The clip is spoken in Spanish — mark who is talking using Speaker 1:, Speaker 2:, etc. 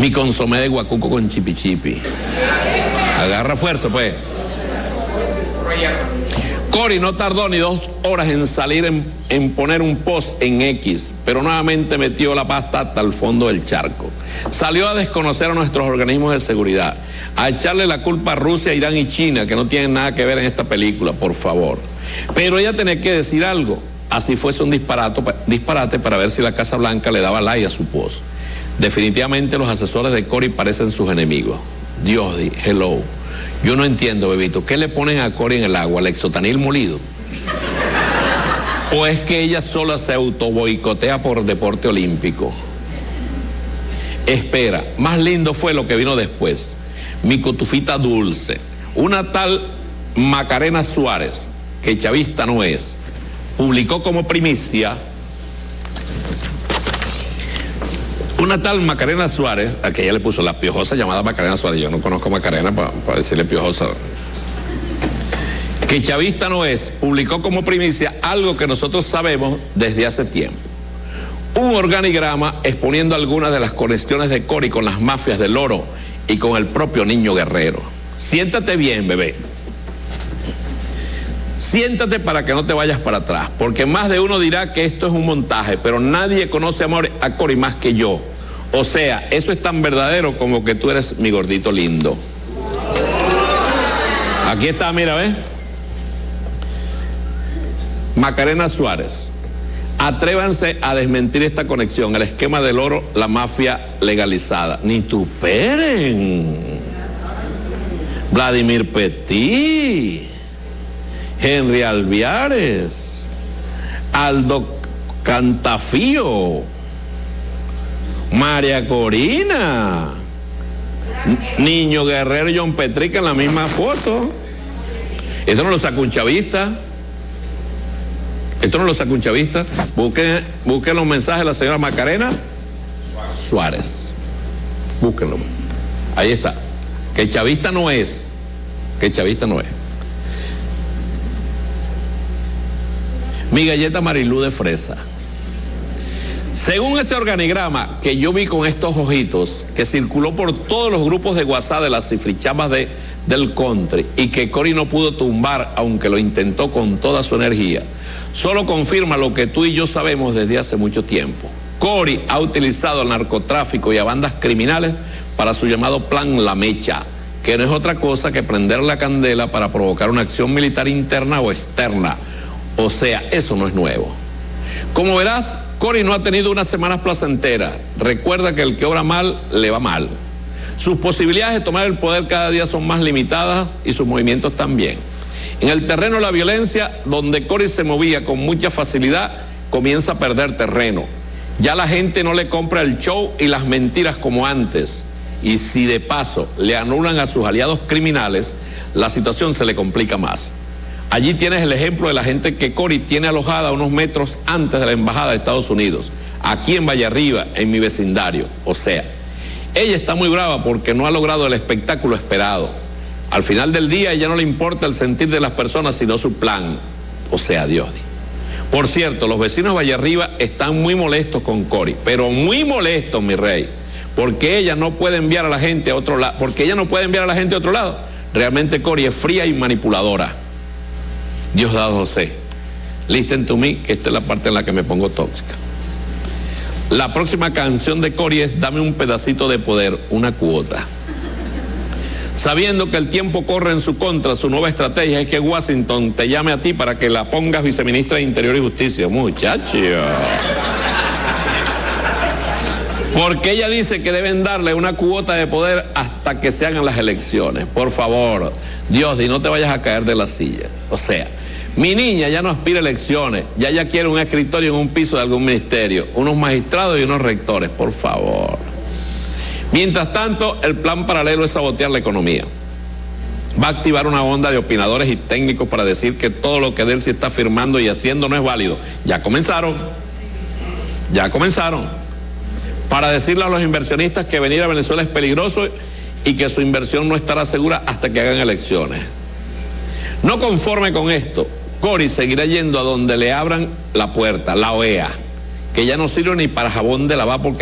Speaker 1: Mi consomé de guacuco con chipichipi. Agarra fuerza, pues. Cory no tardó ni 2 horas en salir en poner un post en X, pero nuevamente metió la pasta hasta el fondo del charco. Salió a desconocer a nuestros organismos de seguridad, a echarle la culpa a Rusia, Irán y China, que no tienen nada que ver en esta película, por favor. Pero ella tenía que decir algo, así fuese un disparate para ver si la Casa Blanca le daba like a su post. Definitivamente los asesores de Cory parecen sus enemigos. Dios, hello. Yo no entiendo, bebito, ¿qué le ponen a Cory en el agua? ¿Lexotanil molido? ¿O es que ella sola se autoboicotea por deporte olímpico? Espera, más lindo fue lo que vino después. Mi cotufita dulce. Una tal Macarena Suárez, que chavista no es, publicó como primicia. Una tal Macarena Suárez, a que ella le puso la piojosa llamada Macarena Suárez, yo no conozco a Macarena para decirle piojosa, que chavista no es, publicó como primicia algo que nosotros sabemos desde hace tiempo. Un organigrama exponiendo algunas de las conexiones de Cory con las mafias del oro y con el propio Niño Guerrero. Siéntate bien, bebé. Siéntate para que no te vayas para atrás, porque más de uno dirá que esto es un montaje, pero nadie conoce a Cory más que yo. O sea, eso es tan verdadero como que tú eres mi gordito lindo. Aquí está, mira, ¿ves? Macarena Suárez. Atrévanse a desmentir esta conexión, el esquema del oro, la mafia legalizada. Ni tuperen. Vladimir Petit, Henry Alviares, Aldo Cantafío, María Corina, Niño Guerrero y John Petrica en la misma foto. Esto no lo sacó un chavista. Esto no lo sacó un chavista. Busquen los mensajes de la señora Macarena Suárez. Búsquenlo. Ahí está. Que chavista no es. Que chavista no es. Mi galleta Marilú de fresa. Según ese organigrama que yo vi con estos ojitos, que circuló por todos los grupos de WhatsApp de las cifrichamas del country y que Cory no pudo tumbar, aunque lo intentó con toda su energía, solo confirma lo que tú y yo sabemos desde hace mucho tiempo. Cory ha utilizado el narcotráfico y a bandas criminales para su llamado Plan La Mecha, que no es otra cosa que prender la candela para provocar una acción militar interna o externa. O sea, eso no es nuevo. Como verás, Cory no ha tenido unas semanas placenteras. Recuerda que el que obra mal, le va mal. Sus posibilidades de tomar el poder cada día son más limitadas y sus movimientos también. En el terreno de la violencia, donde Cory se movía con mucha facilidad, comienza a perder terreno. Ya la gente no le compra el show y las mentiras como antes. Y si de paso le anulan a sus aliados criminales, la situación se le complica más. Allí tienes el ejemplo de la gente que Cory tiene alojada a unos metros antes de la embajada de Estados Unidos, aquí en Vallearriba, en mi vecindario. O sea, ella está muy brava porque no ha logrado el espectáculo esperado. Al final del día, a ella no le importa el sentir de las personas, sino su plan. O sea, Dios. Por cierto, los vecinos de Vallearriba están muy molestos con Cory, pero muy molestos, mi rey, porque ella no puede enviar a la gente a otro lado. Realmente Cory es fría y manipuladora. Diosdado José, listen to me, que esta es la parte en la que me pongo tóxica. La próxima canción de Cory es Dame un pedacito de poder, una cuota. Sabiendo que el tiempo corre en su contra, su nueva estrategia es que Washington te llame a ti para que la pongas viceministra de Interior y Justicia. Muchacho. Porque ella dice que deben darle una cuota de poder hasta que se hagan las elecciones. Por favor, Dios, y no te vayas a caer de la silla. O sea, mi niña ya no aspira a elecciones, ya ella quiere un escritorio en un piso de algún ministerio, unos magistrados y unos rectores, por favor. Mientras tanto, el plan paralelo es sabotear la economía. Va a activar una onda de opinadores y técnicos para decir que todo lo que Delcy está firmando y haciendo no es válido. Ya comenzaron. Para decirle a los inversionistas que venir a Venezuela es peligroso y que su inversión no estará segura hasta que hagan elecciones. No conforme con esto, Cory seguirá yendo a donde le abran la puerta, la OEA, que ya no sirve ni para jabón de lavar porque